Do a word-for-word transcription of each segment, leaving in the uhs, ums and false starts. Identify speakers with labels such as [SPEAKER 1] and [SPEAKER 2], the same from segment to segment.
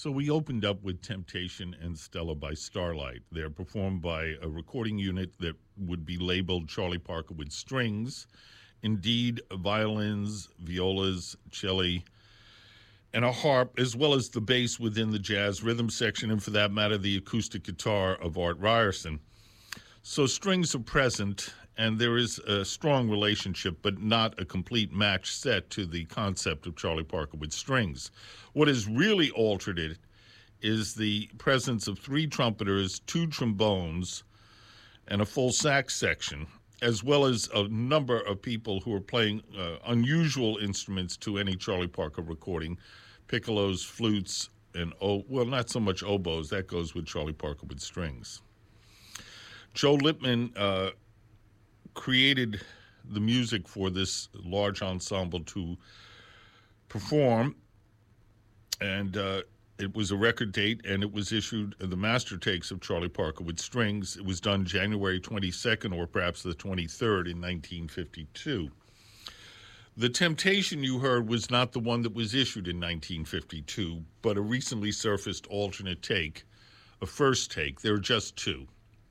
[SPEAKER 1] So we opened up with Temptation and Stella by Starlight. They're performed by a recording unit that would be labeled Charlie Parker with strings. Indeed, violins, violas, cello, and a harp, as well as the bass within the jazz rhythm section, and for that matter, the acoustic guitar of Art Ryerson. So strings are present, and there is a strong relationship, but not a complete match set to the concept of Charlie Parker with strings. What has really altered it is the presence of three trumpeters, two trombones, and a full sax section, as well as a number of people who are playing uh, unusual instruments to any Charlie Parker recording, piccolos, flutes, and, oh, well, not so much oboes. That goes with Charlie Parker with strings. Joe Lippman uh, created the music for this large ensemble to perform, and uh, it was a record date, and it was issued uh, the master takes of Charlie Parker with strings. It was done January twenty-second or perhaps the twenty-third in nineteen fifty-two. The Temptation you heard was not the one that was issued in nineteen fifty-two, but a recently surfaced alternate take, a first take. There are just two.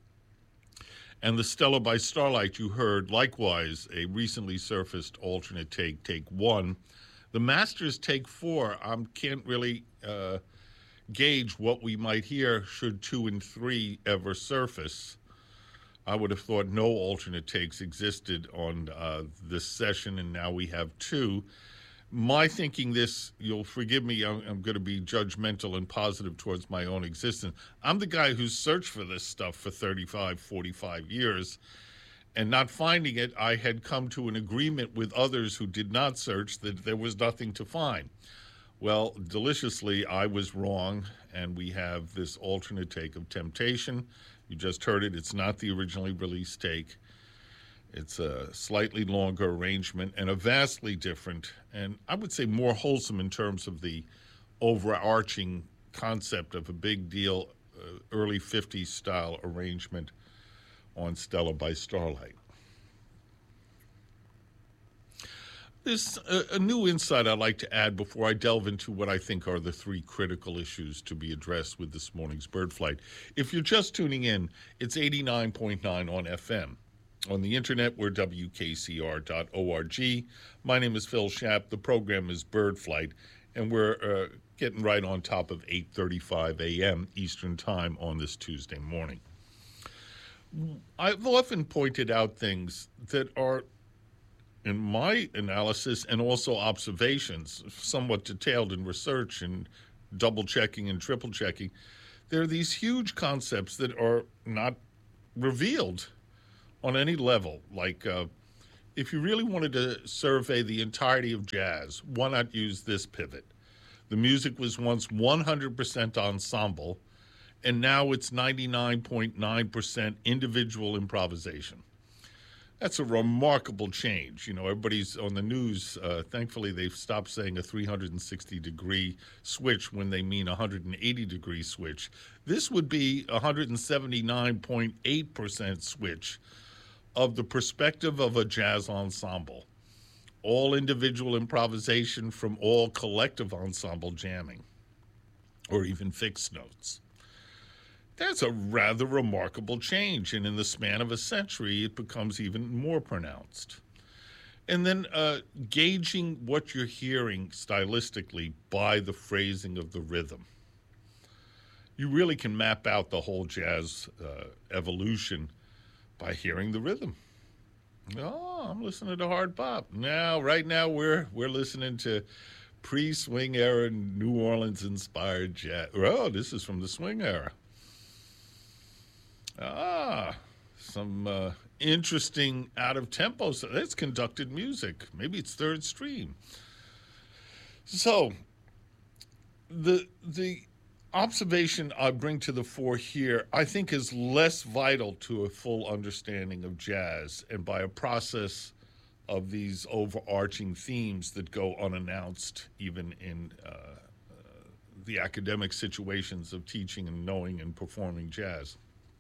[SPEAKER 1] And the Stella by Starlight you heard, likewise, a recently surfaced alternate take, take one. The master's take four, I um, can't really uh, gauge what we might hear should two and three ever surface. I would have thought no alternate takes existed on uh, this session, and now we have two. My thinking this, you'll forgive me, I'm, I'm going to be judgmental and positive towards my own existence. I'm the guy who's searched for this stuff for thirty-five, forty-five years, and not finding it, I had come to an agreement with others who did not search that there was nothing to find. Well, deliciously, I was wrong, and we have this alternate take of Temptation. You just heard it. It's not the originally released take. It's a slightly longer arrangement and a vastly different, and I would say more wholesome in terms of the overarching concept of a big deal, uh, early fifties style arrangement on Stella by Starlight. There's a, a new insight I'd like to add before I delve into what I think are the three critical issues to be addressed with this morning's Bird Flight. If you're just tuning in, it's eighty-nine point nine on F M. On the internet, we're W K C R dot org. My name is Phil Schapp. The program is Bird Flight, and we're uh, getting right on top of eight thirty-five a.m. Eastern Time on this Tuesday morning. I've often pointed out things that are, in my analysis and also observations, somewhat detailed in research and double-checking and triple-checking. There are these huge concepts that are not revealed on any level. Like, uh, if you really wanted to survey the entirety of jazz, why not use this pivot? The music was once one hundred percent ensemble, and now it's ninety-nine point nine percent individual improvisation. That's a remarkable change. You know, everybody's on the news. Uh, thankfully, they've stopped saying a three hundred sixty degree switch when they mean a one hundred eighty degree switch. This would be a one hundred seventy-nine point eight percent switch of the perspective of a jazz ensemble. All individual improvisation from all collective ensemble jamming, or even fixed notes. That's a rather remarkable change, and in the span of a century, it becomes even more pronounced. And then uh, gauging what you're hearing stylistically by the phrasing of the rhythm. You really can map out the whole jazz uh, evolution by hearing the rhythm. Oh, I'm listening to hard bop. Now, right now, we're we're listening to pre-swing era New Orleans-inspired jazz. Oh, this is from the swing era. Ah, some uh, interesting out-of-tempo. So that's conducted music. Maybe it's third stream. So, the the observation I bring to the fore here, I think, is less vital to a full understanding of jazz, and by a process of these overarching themes that go unannounced even in uh, uh, the academic situations of teaching and knowing and performing jazz.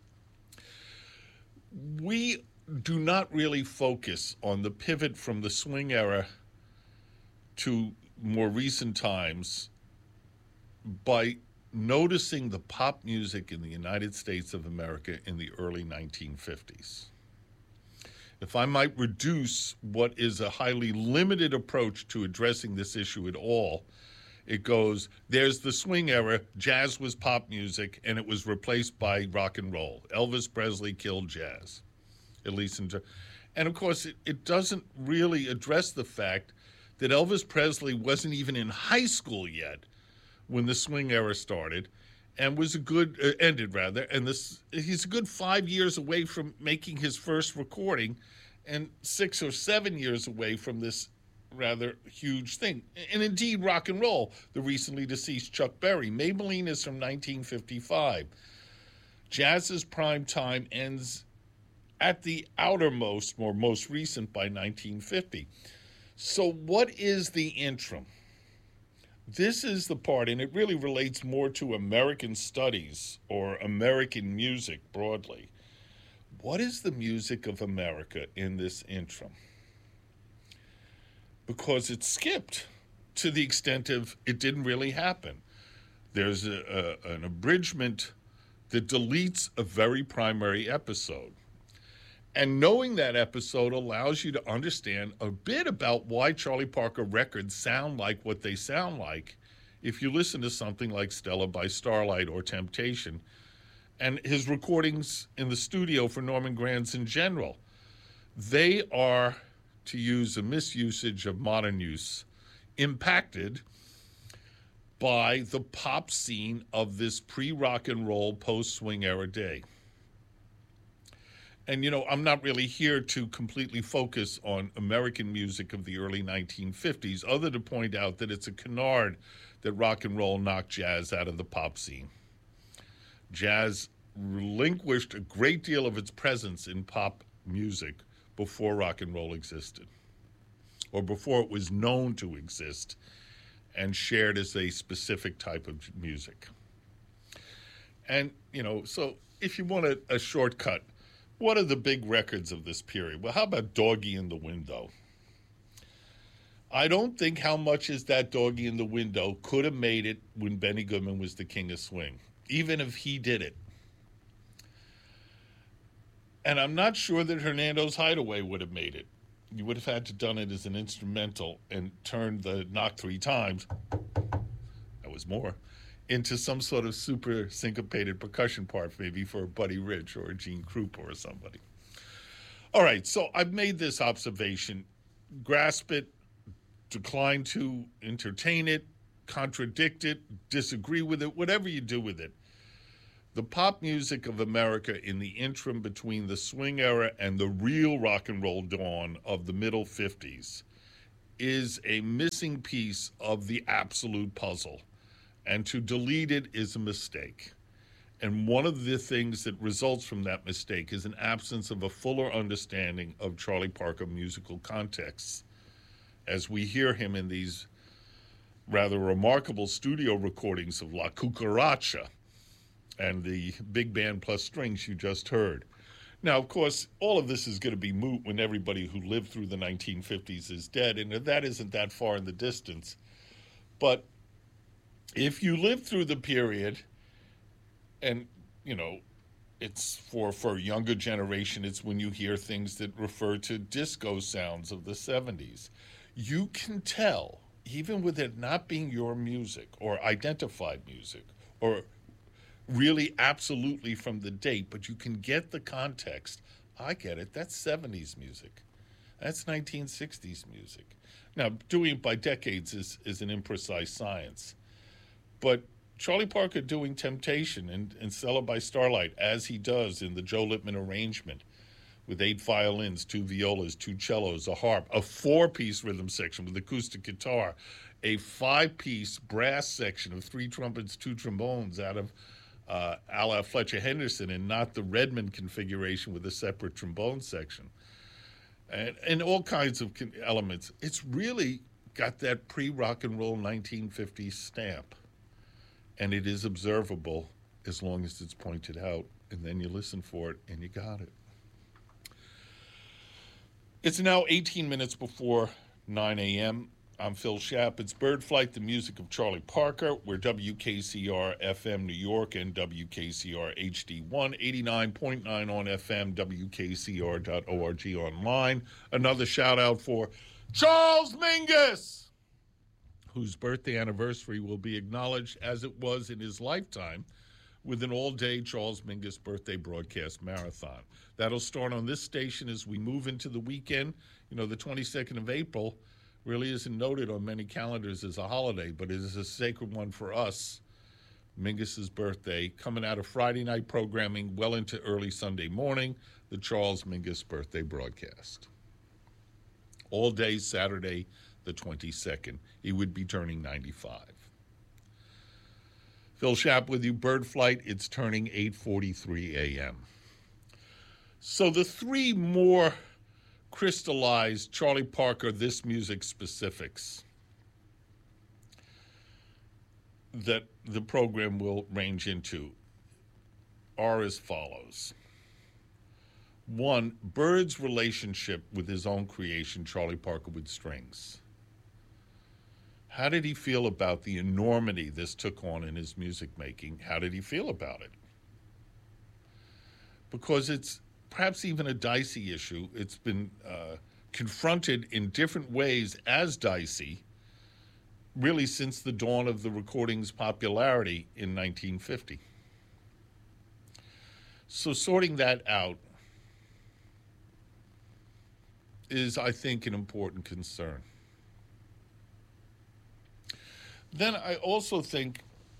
[SPEAKER 1] We do not really focus on the pivot from the swing era to more recent times by noticing the pop music in the United States of America in the early nineteen fifties. If I might reduce what is a highly limited approach to addressing this issue at all, it goes, there's the swing era, jazz was pop music, and it was replaced by rock and roll. Elvis Presley killed jazz, at least in ter- And of course, it, it doesn't really address the fact that Elvis Presley wasn't even in high school yet when the swing era started, and was a good, uh, ended rather, and this he's a good five years away from making his first recording, and six or seven years away from this rather huge thing. And indeed, rock and roll, the recently deceased Chuck Berry. Maybelline is from nineteen fifty-five. Jazz's prime time ends at the outermost, or most recent, by nineteen fifty. So what is the interim? This is the part, and it really relates more to American studies or American music broadly. What is the music of America in this interim? Because it skipped to the extent of it didn't really happen. There's a, a, an abridgment that deletes a very primary episode. And knowing that episode allows you to understand a bit about why Charlie Parker records sound like what they sound like if you listen to something like Stella by Starlight or Temptation, and his recordings in the studio for Norman Granz in general. They are, to use a misusage of modern use, impacted by the pop scene of this pre-rock and roll, post-swing era day. And, you know, I'm not really here to completely focus on American music of the early nineteen fifties, other to point out that it's a canard that rock and roll knocked jazz out of the pop scene. Jazz relinquished a great deal of its presence in pop music before rock and roll existed, or before it was known to exist and shared as a specific type of music. And, you know, so if you want a, a shortcut, what are the big records of this period? Well, how about Doggy in the Window? I don't think How Much Is That Doggy in the Window could have made it when Benny Goodman was the king of swing, even if he did it. And I'm not sure that Hernando's Hideaway would have made it. You would have had to done it as an instrumental and turned the knock three times, that was more, into some sort of super syncopated percussion part, maybe for a Buddy Rich or a Gene Krupa or somebody. All right, so I've made this observation. Grasp it, decline to entertain it, contradict it, disagree with it, whatever you do with it. The pop music of America in the interim between the swing era and the real rock and roll dawn of the middle fifties is a missing piece of the absolute puzzle. And to delete it is a mistake. And one of the things that results from that mistake is an absence of a fuller understanding of Charlie Parker musical contexts, as we hear him in these rather remarkable studio recordings of La Cucaracha and the big band plus strings you just heard. Now, of course, all of this is going to be moot when everybody who lived through the nineteen fifties is dead, and that isn't that far in the distance. But if you live through the period, and, you know, it's for, for a younger generation, it's when you hear things that refer to disco sounds of the seventies. You can tell, even with it not being your music or identified music or really absolutely from the date, but you can get the context. I get it. That's seventies music. That's nineteen sixties music. Now, doing it by decades is, is an imprecise science. But Charlie Parker doing Temptation and, and Stella by Starlight, as he does in the Joe Lippman arrangement, with eight violins, two violas, two cellos, a harp, a four-piece rhythm section with acoustic guitar, a five-piece brass section of three trumpets, two trombones out of uh, a la Fletcher Henderson, and not the Redmond configuration with a separate trombone section, and, and all kinds of elements. It's really got that pre-rock and roll nineteen fifties stamp, and it is observable as long as it's pointed out, and then you listen for it, and you got it. It's now eighteen minutes before nine a.m. I'm Phil Schapp. It's Bird Flight, the music of Charlie Parker. We're W K C R F M New York and W K C R H D one, eighty-nine point nine on F M, W K C R dot org online. Another shout out for Charles Mingus, whose birthday anniversary will be acknowledged as it was in his lifetime with an all-day Charles Mingus birthday broadcast marathon. That'll start on this station as we move into the weekend. You know, the twenty-second of April really isn't noted on many calendars as a holiday, but it is a sacred one for us. Mingus's birthday, coming out of Friday night programming well into early Sunday morning, the Charles Mingus birthday broadcast. All day Saturday, the twenty-second. He would be turning ninety-five. Phil Schapp with you, Bird Flight. It's turning eight forty-three a.m. So the three more crystallized Charlie Parker This Music specifics that the program will range into are as follows. One, Bird's relationship with his own creation, Charlie Parker with Strings. How did he feel about the enormity this took on in his music making? How did he feel about it? Because it's perhaps even a dicey issue. It's been uh, confronted in different ways as dicey, really since the dawn of the recording's popularity in nineteen fifty. So sorting that out is, I think, an important concern. Then I also think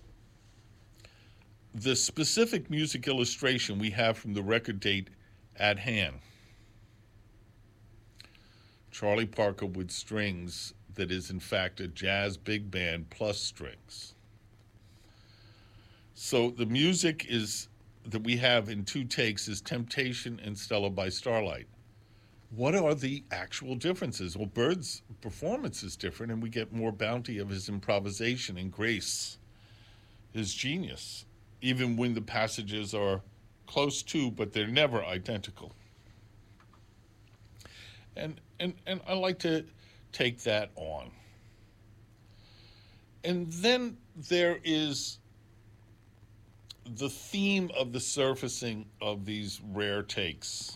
[SPEAKER 1] the specific music illustration we have from the record date at hand, Charlie Parker with Strings, that is in fact a jazz big band plus strings. So the music is that we have in two takes is Temptation and Stella by Starlight. What are the actual differences? Well, Bird's performance is different, and we get more bounty of his improvisation and grace, his genius, even when the passages are close to, but they're never identical. And and and I like to take that on. And then there is the theme of the surfacing of these rare takes.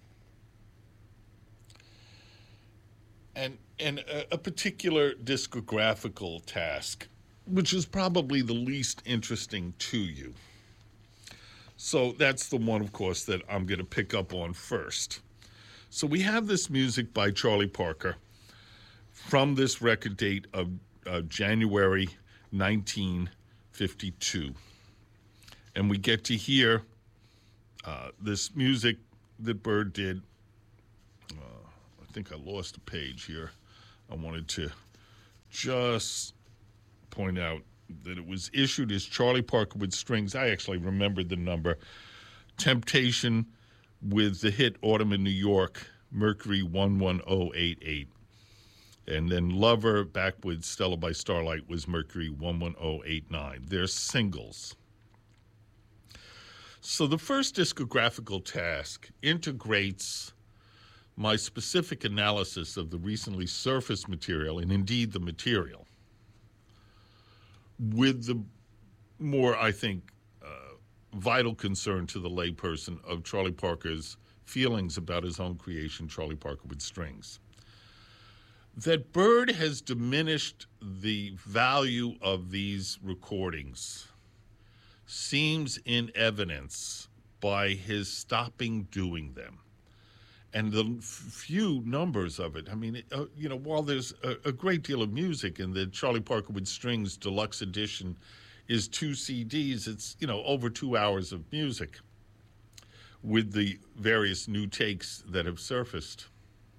[SPEAKER 1] And and a, a particular discographical task, which is probably the least interesting to you. So that's the one, of course, that I'm going to pick up on first. So we have this music by Charlie Parker from this record date of uh, January nineteen fifty-two. And we get to hear uh, this music that Bird did. Uh, I think I lost a page here. I wanted to just point out that it was issued as Charlie Parker with Strings. I actually remembered the number. Temptation with the hit Autumn in New York, Mercury one one zero eight eight. And then Lover, back with Stella by Starlight, was Mercury one one zero eight nine. They're singles. So the first discographical task integrates my specific analysis of the recently surfaced material, and indeed the material, with the more, I think, uh, vital concern to the layperson of Charlie Parker's feelings about his own creation, Charlie Parker with Strings. That Bird has diminished the value of these recordings seems in evidence by his stopping doing them. And the few numbers of it, I mean, uh, you know, while there's a, a great deal of music, and the Charlie Parker with Strings Deluxe Edition is two C Ds, it's, you know, over two hours of music with the various new takes that have surfaced.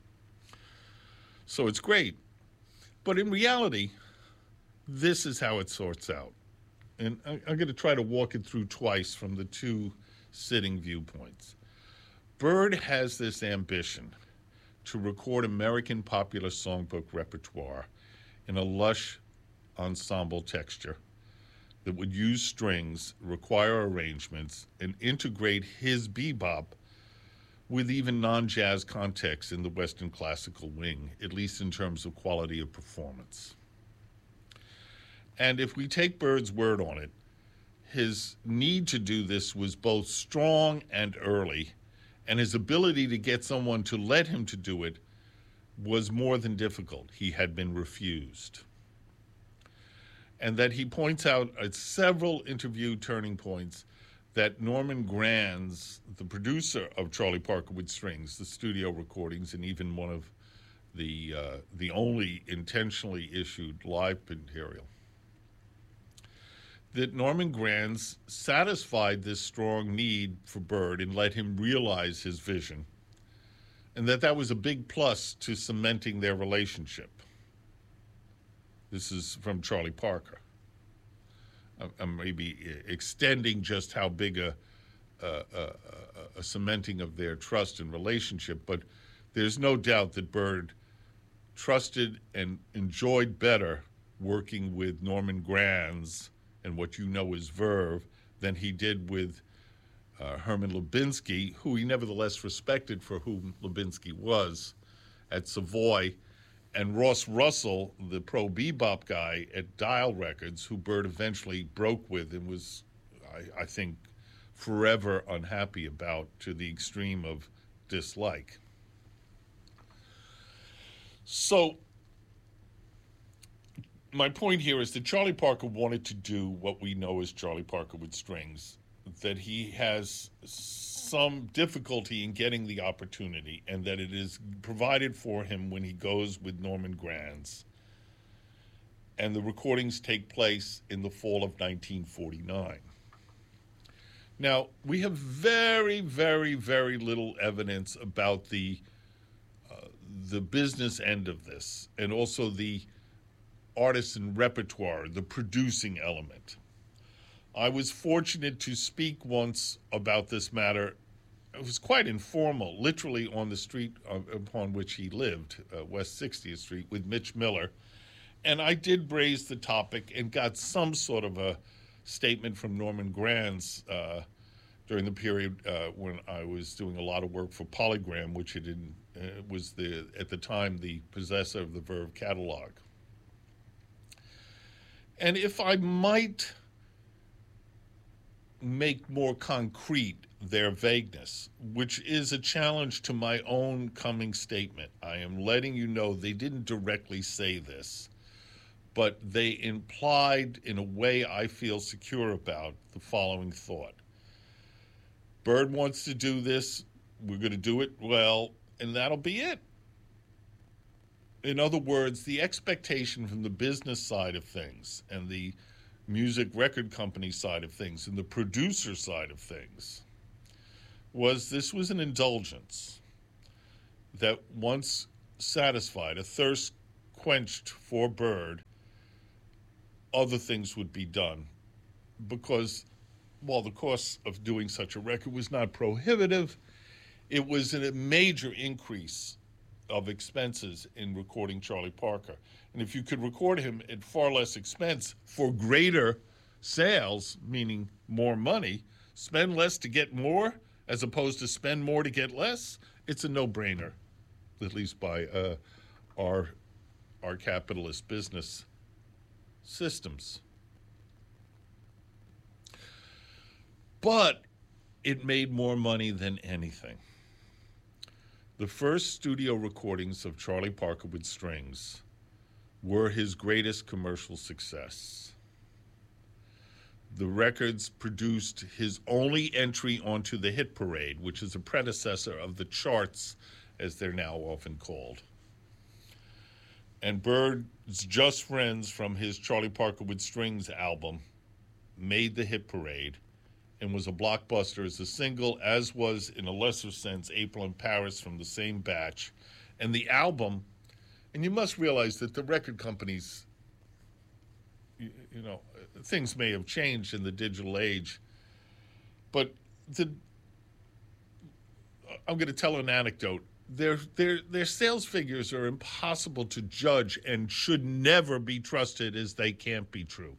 [SPEAKER 1] So it's great. But in reality, this is how it sorts out. And I, I'm going to try to walk it through twice from the two sitting viewpoints. Bird has this ambition to record American popular songbook repertoire in a lush ensemble texture that would use strings, require arrangements, and integrate his bebop with even non-jazz context in the Western classical wing, at least in terms of quality of performance. And if we take Bird's word on it, his need to do this was both strong and early, and his ability to get someone to let him to do it was more than difficult. He had been refused. And that he points out at several interview turning points that Norman Granz, the producer of Charlie Parker with Strings, the studio recordings, and even one of the uh, the only intentionally issued live material, that Norman Granz satisfied this strong need for Bird and let him realize his vision, and that that was a big plus to cementing their relationship. This is from Charlie Parker. I'm maybe extending just how big a, a, a, a cementing of their trust and relationship, but there's no doubt that Bird trusted and enjoyed better working with Norman Granz and what you know as Verve than he did with uh, Herman Lubinsky, who he nevertheless respected for whom Lubinsky was at Savoy, and Ross Russell, the pro bebop guy at Dial Records, who Bird eventually broke with and was, I, I think, forever unhappy about to the extreme of dislike. So my point here is that Charlie Parker wanted to do what we know as Charlie Parker with Strings, that he has some difficulty in getting the opportunity, and that it is provided for him when he goes with Norman Granz. And the recordings take place in the fall of nineteen forty-nine. Now, we have very, very, very little evidence about the uh, the business end of this, and also the artisan repertoire, the producing element. I was fortunate to speak once about this matter. It was quite informal, literally on the street upon which he lived, uh, West sixtieth Street, with Mitch Miller. And I did raise the topic and got some sort of a statement from Norman Granz uh, during the period uh, when I was doing a lot of work for Polygram, which it in, uh, was the at the time the possessor of the Verve catalog. And if I might make more concrete their vagueness, which is a challenge to my own coming statement. I am letting you know they didn't directly say this, but they implied in a way I feel secure about the following thought. Bird wants to do this, we're going to do it well, and that'll be it. In other words, the expectation from the business side of things and the music record company side of things and the producer side of things was this was an indulgence that once satisfied, a thirst quenched for Bird, other things would be done. Because while the cost of doing such a record was not prohibitive, it was a major increase of expenses in recording Charlie Parker. And if you could record him at far less expense for greater sales, meaning more money, spend less to get more as opposed to spend more to get less, it's a no-brainer, at least by uh, our, our capitalist business systems. But it made more money than anything. The first studio recordings of Charlie Parker with Strings were his greatest commercial success. The records produced his only entry onto the hit parade, which is a predecessor of the charts, as they're now often called. And Bird's Just Friends from his Charlie Parker with Strings album made the hit parade and was a blockbuster as a single, as was, in a lesser sense, April in Paris from the same batch. And the album, and you must realize that the record companies, you, you know, things may have changed in the digital age, but the I'm going to tell an anecdote. Their, their, their sales figures are impossible to judge and should never be trusted as they can't be true.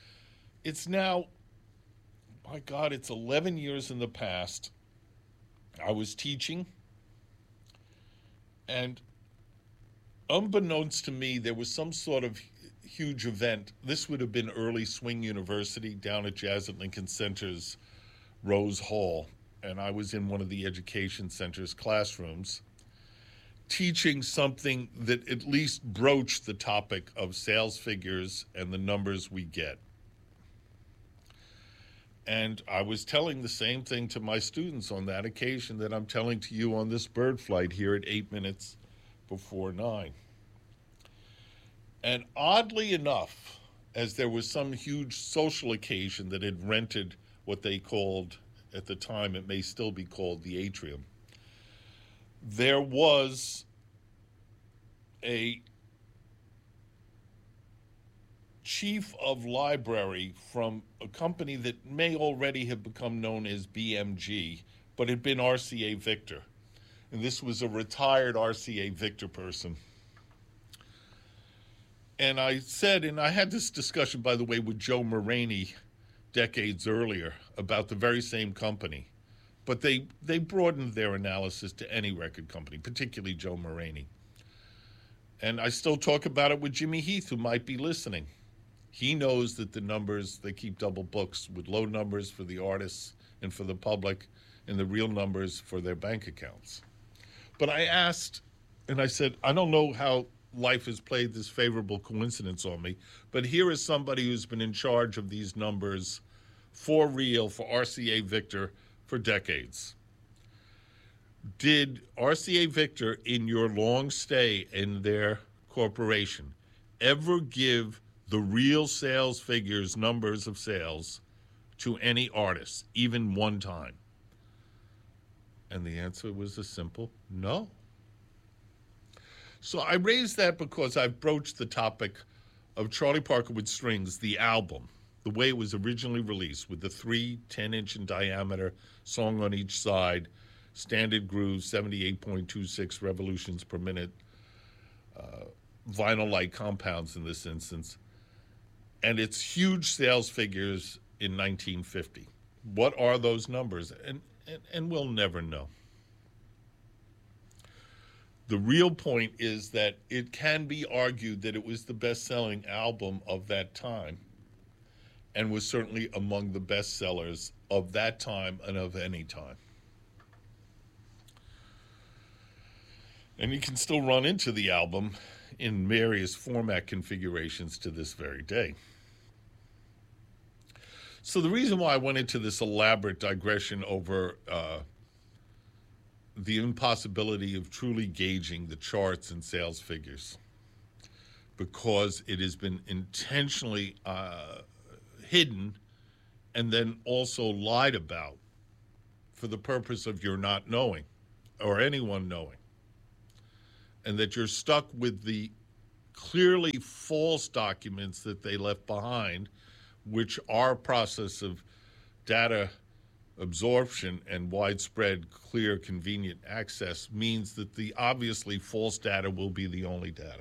[SPEAKER 1] It's now, my God, it's eleven years in the past, I was teaching, and unbeknownst to me, there was some sort of huge event. This would have been early Swing University down at Jazz at Lincoln Center's Rose Hall. And I was in one of the education center's classrooms teaching something that at least broached the topic of sales figures and the numbers we get. And I was telling the same thing to my students on that occasion that I'm telling to you on this bird flight here at eight minutes before nine. And oddly enough, as there was some huge social occasion that had rented what they called, at the time it may still be called, the Atrium, there was a chief of library from a company that may already have become known as B M G, but had been R C A Victor. And this was a retired R C A Victor person. And I said, and I had this discussion, by the way, with Joe Maraney decades earlier about the very same company. But they, they broadened their analysis to any record company, particularly Joe Maraney. And I still talk about it with Jimmy Heath, who might be listening. He knows that the numbers, they keep double books with low numbers for the artists and for the public and the real numbers for their bank accounts. But I asked, and I said, I don't know how life has played this favorable coincidence on me, but here is somebody who's been in charge of these numbers for real for R C A Victor for decades. Did R C A Victor, in your long stay in their corporation, ever give the real sales figures, numbers of sales, to any artist, even one time? And the answer was a simple no. So I raised that because I've broached the topic of Charlie Parker with Strings, the album, the way it was originally released, with the three ten-inch in diameter, song on each side, standard grooves, seventy-eight point two six revolutions per minute, uh, vinyl-like compounds in this instance, and its huge sales figures in nineteen fifty. What are those numbers? And, and, and we'll never know. The real point is that it can be argued that it was the best-selling album of that time and was certainly among the best sellers of that time and of any time. And you can still run into the album in various format configurations to this very day. So the reason why I went into this elaborate digression over uh, the impossibility of truly gauging the charts and sales figures, because it has been intentionally uh, hidden and then also lied about for the purpose of your not knowing or anyone knowing, and that you're stuck with the clearly false documents that they left behind, which our process of data absorption and widespread, clear, convenient access means that the obviously false data will be the only data.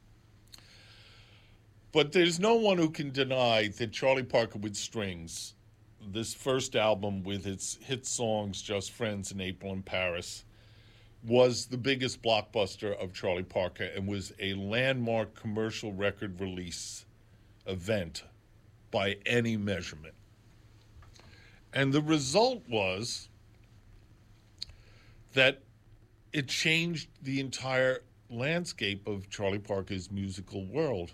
[SPEAKER 1] But there's no one who can deny that Charlie Parker with Strings, this first album with its hit songs, Just Friends and April in Paris, was the biggest blockbuster of Charlie Parker and was a landmark commercial record release event by any measurement. And the result was that it changed the entire landscape of Charlie Parker's musical world.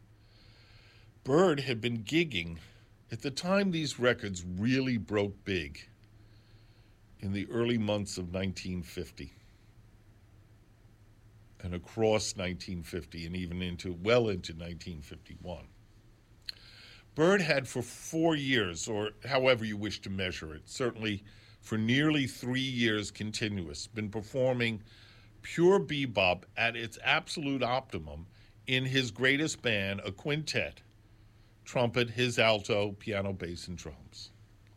[SPEAKER 1] Bird had been gigging. At the time these records really broke big, in the early months of nineteen fifty. And across nineteen fifty and even into well into nineteen fifty-one. Bird had for four years, or however you wish to measure it, certainly for nearly three years continuous, been performing pure bebop at its absolute optimum in his greatest band, a quintet: trumpet, his alto, piano, bass, and drums.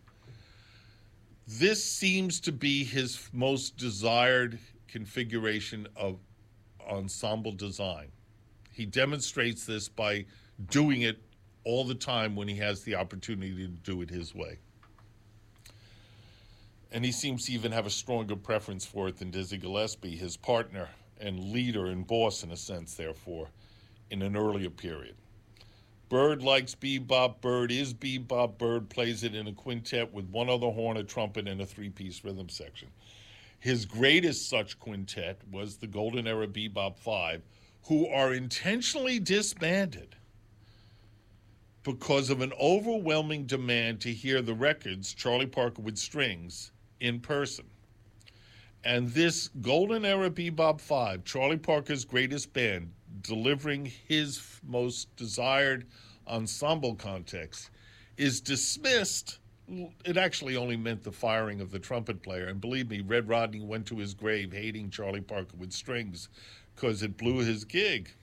[SPEAKER 1] This seems to be his most desired configuration of ensemble design. He demonstrates this by doing it all the time when he has the opportunity to do it his way. And he seems to even have a stronger preference for it than Dizzy Gillespie, his partner and leader and boss, in a sense, therefore, in an earlier period. Bird likes bebop. Bird is bebop. Bird plays it in a quintet with one other horn, a trumpet, and a three-piece rhythm section. His greatest such quintet was the Golden Era Bebop Five, who are intentionally disbanded because of an overwhelming demand to hear the records, Charlie Parker with Strings, in person. And this Golden Era Bebop Five, Charlie Parker's greatest band, delivering his most desired ensemble context, is dismissed. It actually only meant the firing of the trumpet player. And believe me, Red Rodney went to his grave hating Charlie Parker with Strings because it blew his gig.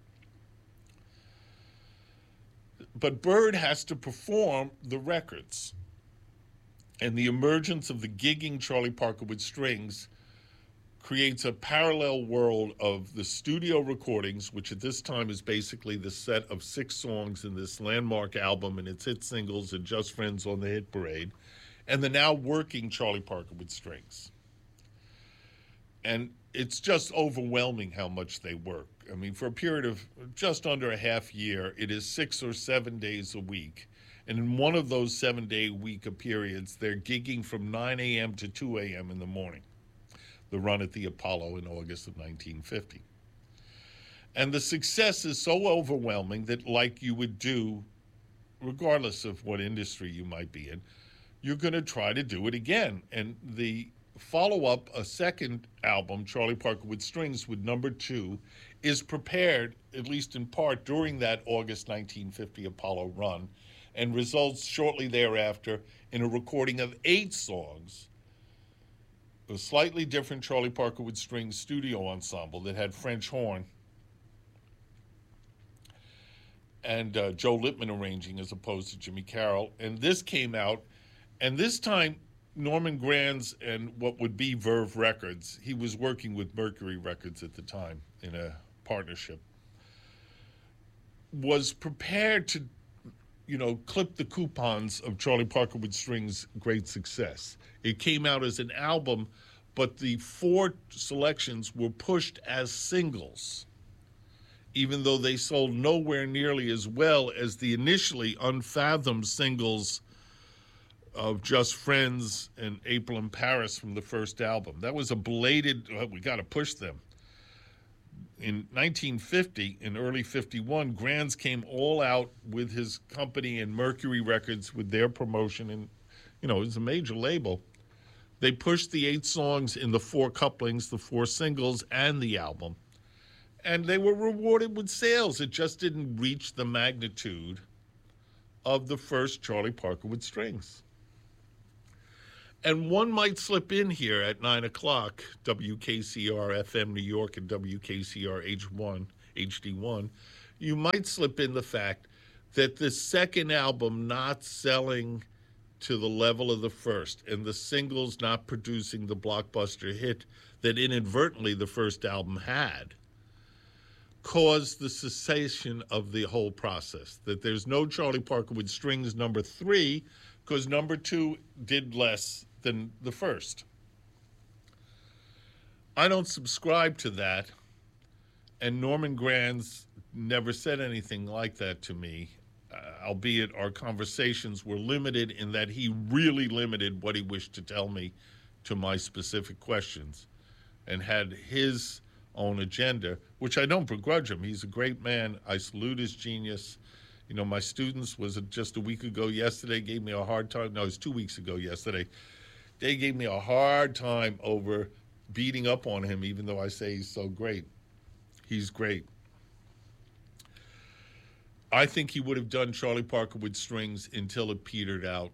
[SPEAKER 1] But Bird has to perform the records. And the emergence of the gigging Charlie Parker with Strings creates a parallel world of the studio recordings, which at this time is basically the set of six songs in this landmark album and its hit singles and Just Friends on the Hit Parade, and the now working Charlie Parker with Strings. And it's just overwhelming how much they work. I mean, for a period of just under a half year, it is six or seven days a week. And in one of those seven-day week periods, they're gigging from nine a.m. to two a.m. in the morning. The run at the Apollo in August of nineteen fifty. And the success is so overwhelming that, like you would do, regardless of what industry you might be in, you're going to try to do it again. And the follow-up, a second album, Charlie Parker with Strings, with number two, is prepared, at least in part, during that August nineteen fifty Apollo run, and results shortly thereafter in a recording of eight songs, a slightly different Charlie Parker with Strings studio ensemble that had French horn and uh, Joe Lippman arranging as opposed to Jimmy Carroll. And this came out, and this time Norman Granz and what would be Verve Records, he was working with Mercury Records at the time in a partnership, was prepared to, you know, clip the coupons of Charlie Parker with Strings' great success. It came out as an album, but the four selections were pushed as singles, even though they sold nowhere nearly as well as the initially unfathomed singles of Just Friends and April in Paris from the first album. That was a belated, uh, we got to push them. In nineteen fifty, in early fifty-one, Granz came all out with his company and Mercury Records with their promotion, and, you know, it was a major label. They pushed the eight songs in the four couplings, the four singles, and the album. And they were rewarded with sales. It just didn't reach the magnitude of the first Charlie Parker with Strings. And one might slip in here at nine o'clock, W K C R F M New York and W K C R H one, H D one, you might slip in the fact that the second album not selling to the level of the first and the singles not producing the blockbuster hit that inadvertently the first album had caused the cessation of the whole process, that there's no Charlie Parker with Strings number three because number two did less than the first. I don't subscribe to that, and Norman Granz never said anything like that to me, uh, albeit our conversations were limited in that he really limited what he wished to tell me to my specific questions and had his own agenda, which I don't begrudge him. He's a great man. I salute his genius. You know, my students, was it just a week ago yesterday, gave me a hard time. No, it was two weeks ago yesterday. They gave me a hard time over beating up on him, even though I say he's so great. He's great. I think he would have done Charlie Parker with Strings until it petered out.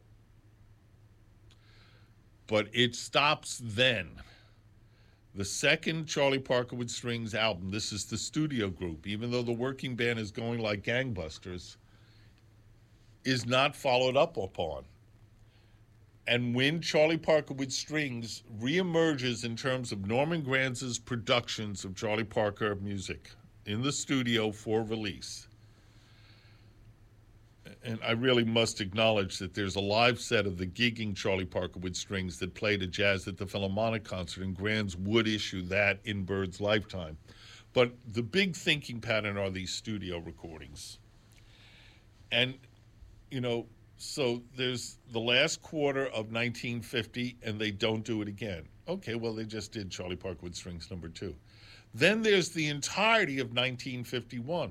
[SPEAKER 1] But it stops then. The second Charlie Parker with Strings album, this is the studio group, even though the working band is going like gangbusters, is not followed up upon. And when Charlie Parker with Strings reemerges in terms of Norman Granz's productions of Charlie Parker music in the studio for release, And I really must acknowledge that there's a live set of the gigging Charlie Parker with strings that played a Jazz at the Philharmonic concert, and Grands would issue that in Bird's lifetime. But the big thinking pattern are these studio recordings. And, you know, so there's the last quarter of nineteen fifty, and they don't do it again. Okay, well, they just did Charlie Parker with Strings number two. Then there's the entirety of nineteen fifty-one.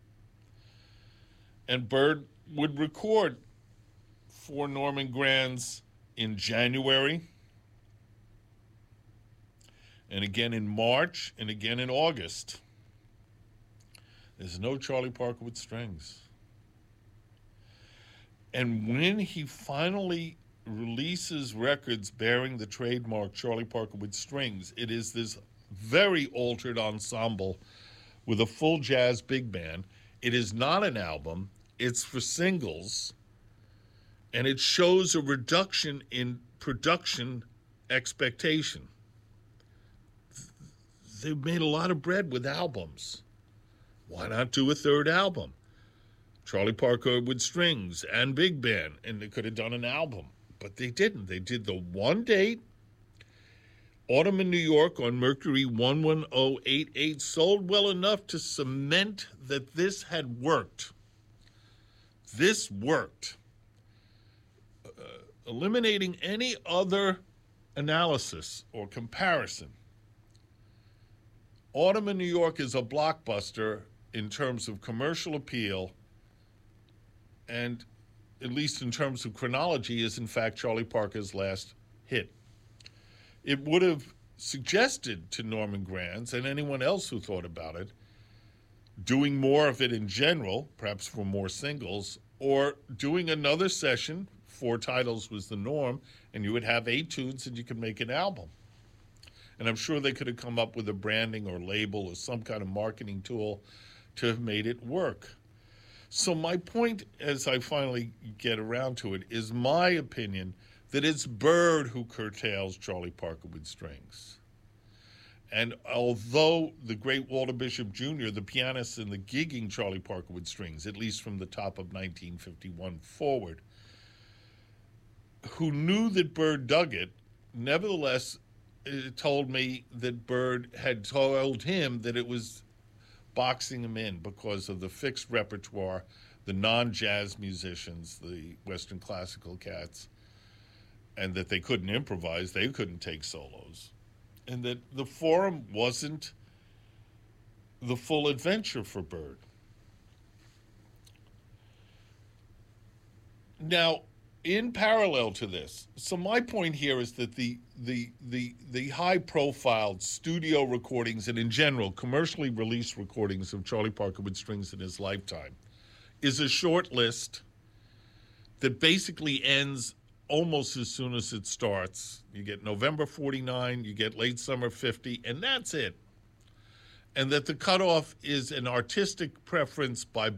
[SPEAKER 1] And Bird would record for Norman Granz in January, and again in March, and again in August. There's no Charlie Parker with Strings. And when he finally releases records bearing the trademark Charlie Parker with Strings, it is this very altered ensemble with a full jazz big band. It is not an album. It's for singles, and it shows a reduction in production expectation. They've made a lot of bread with albums. Why not do a third album? Charlie Parker with Strings and big band, and they could have done an album, but they didn't. They did the one date. Autumn in New York on Mercury one one oh eight eight sold well enough to cement that this had worked. This worked. Uh, eliminating any other analysis or comparison, Autumn in New York is a blockbuster in terms of commercial appeal, and at least in terms of chronology, is in fact Charlie Parker's last hit. It would have suggested to Norman Granz and anyone else who thought about it doing more of it in general, perhaps for more singles, or doing another session. Four titles was the norm, and you would have eight tunes and you could make an album. And I'm sure they could have come up with a branding or label or some kind of marketing tool to have made it work. So my point, as I finally get around to it, is my opinion that it's Bird who curtails Charlie Parker with Strings. And although the great Walter Bishop Junior, the pianist in the gigging Charlie Parker with Strings, at least from the top of nineteen fifty-one forward, who knew that Bird dug it, nevertheless it told me that Bird had told him that it was boxing him in because of the fixed repertoire, the non-jazz musicians, the Western classical cats, and that they couldn't improvise, they couldn't take solos. And that the Forum wasn't the full adventure for Bird. Now, in parallel to this, so my point here is that the the the the high-profile studio recordings and in general commercially released recordings of Charlie Parker with Strings in his lifetime is a short list that basically ends almost as soon as it starts. You get November forty-nine, you get late summer fifty, and that's it. And that the cutoff is an artistic preference by